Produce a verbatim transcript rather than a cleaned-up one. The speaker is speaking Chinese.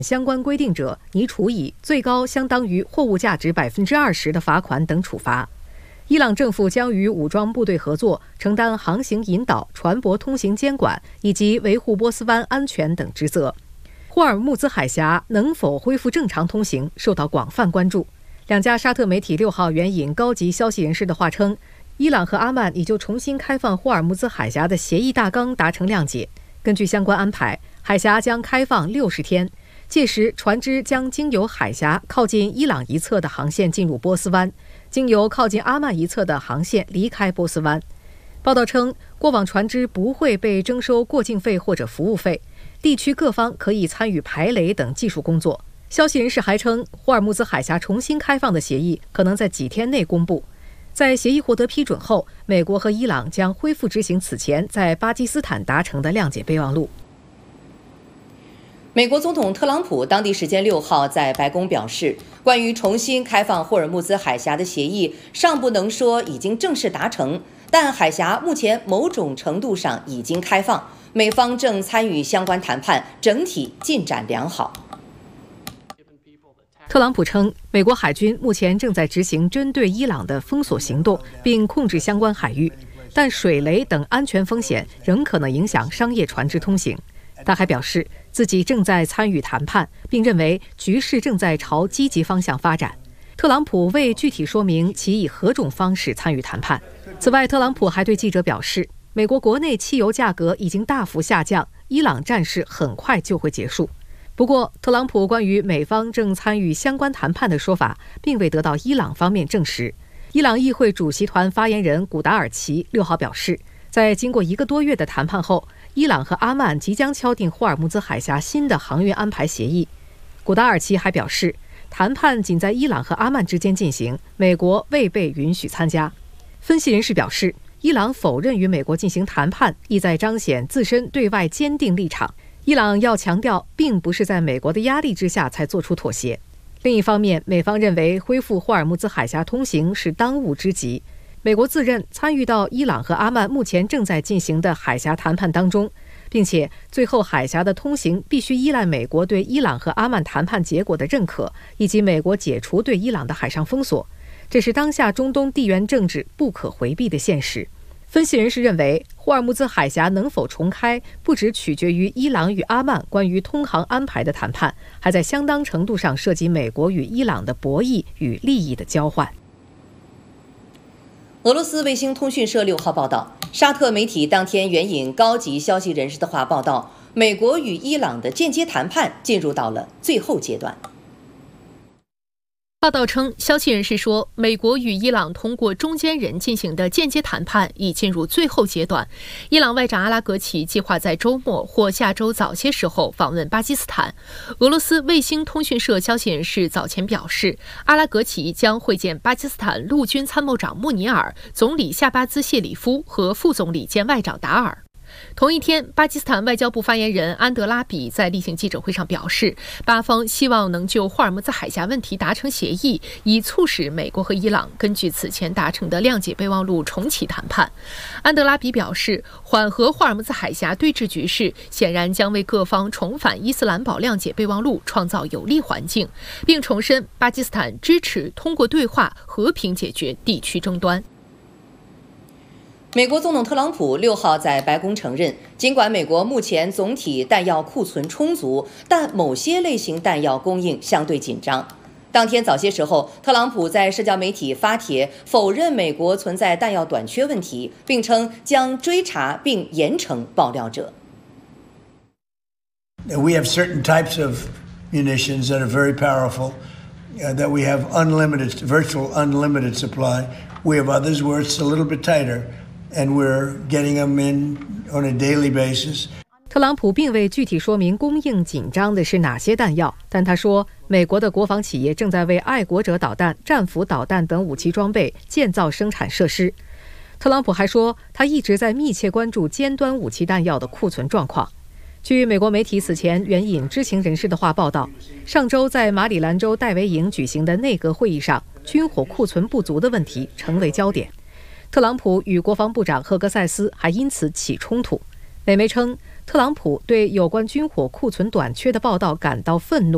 相关规定者，拟处以最高相当于货物价值百分之二十的罚款等处罚。伊朗政府将与武装部队合作，承担航行引导、船舶通行监管以及维护波斯湾安全等职责。霍尔木兹海峡能否恢复正常通行，受到广泛关注。两家沙特媒体六号援引高级消息人士的话称，伊朗和阿曼已就重新开放霍尔木兹海峡的协议大纲达成谅解。根据相关安排，海峡将开放六十天，届时船只将经由海峡靠近伊朗一侧的航线进入波斯湾，经由靠近阿曼一侧的航线离开波斯湾。报道称，过往船只不会被征收过境费或者服务费，地区各方可以参与排雷等技术工作。消息人士还称，霍尔木兹海峡重新开放的协议可能在几天内公布。在协议获得批准后，美国和伊朗将恢复执行此前在巴基斯坦达成的谅解备忘录。 美国总统特朗普当地时间六号在白宫表示，关于重新开放霍尔木兹海峡的协议尚不能说已经正式达成，但海峡目前某种程度上已经开放，美方正参与相关谈判，整体进展良好。 特朗普称，美国海军目前正在执行针对伊朗的封锁行动，并控制相关海域，但水雷等安全风险仍可能影响商业船只通行。他还表示，自己正在参与谈判，并认为局势正在朝积极方向发展。特朗普未具体说明其以何种方式参与谈判。此外，特朗普还对记者表示，美国国内汽油价格已经大幅下降，伊朗战事很快就会结束。不过，特朗普关于美方正参与相关谈判的说法，并未得到伊朗方面证实。伊朗议会主席团发言人古达尔奇六号表示，在经过一个多月的谈判后，伊朗和阿曼即将敲定霍尔木兹海峡新的航运安排协议。古达尔奇还表示，谈判仅在伊朗和阿曼之间进行，美国未被允许参加。分析人士表示，伊朗否认与美国进行谈判，意在彰显自身对外坚定立场。伊朗要强调，并不是在美国的压力之下才做出妥协。另一方面，美方认为恢复霍尔木兹海峡通行是当务之急。美国自认参与到伊朗和阿曼目前正在进行的海峡谈判当中，并且最后海峡的通行必须依赖美国对伊朗和阿曼谈判结果的认可，以及美国解除对伊朗的海上封锁。这是当下中东地缘政治不可回避的现实。分析人士认为，霍尔木兹海峡能否重开，不只取决于伊朗与阿曼关于通航安排的谈判，还在相当程度上涉及美国与伊朗的博弈与利益的交换。 俄罗斯卫星通讯社六号报道，沙特媒体当天援引高级消息人士的话报道，美国与伊朗的间接谈判进入到了最后阶段。 报道称，消息人士说，美国与伊朗通过中间人进行的间接谈判已进入最后阶段。伊朗外长阿拉格齐计划在周末或下周早些时候访问巴基斯坦。俄罗斯卫星通讯社消息人士早前表示，阿拉格齐将会见巴基斯坦陆军参谋长穆尼尔、总理夏巴兹谢里夫和副总理兼外长达尔。同一天，巴基斯坦外交部发言人安德拉比在例行记者会上表示，巴方希望能就霍尔木兹海峡问题达成协议，以促使美国和伊朗根据此前达成的谅解备忘录重启谈判。安德拉比表示，缓和霍尔木兹海峡对峙局势显然将为各方重返伊斯兰堡谅解备忘录创造有利环境，并重申巴基斯坦支持通过对话和平解决地区争端。 美国总统特朗普六号在白宫承认，尽管美国目前总体弹药库存充足，但某些类型弹药供应相对紧张。当天早些时候，特朗普在社交媒体发帖否认美国存在弹药短缺问题，并称将追查并严惩爆料者。 We have certain types of munitions that are very powerful, uh, that we have unlimited, virtual unlimited supply. We have others where it's a little bit tighter.And we're getting them in on a daily basis. 特朗普并未具体说明供应紧张的是哪些弹药，但他说，美国的国防企业正在为爱国者导弹、战斧导弹等武器装备建造生产设施。特朗普还说，他一直在密切关注尖端武器弹药的库存状况。据美国媒体此前援引知情人士的话报道，上周在马里兰州戴维营举行的内阁会议上，军火库存不足的问题成为焦点。特朗普与国防部长赫格塞斯还因此起冲突。美媒称，特朗普对有关军火库存短缺的报道感到愤怒。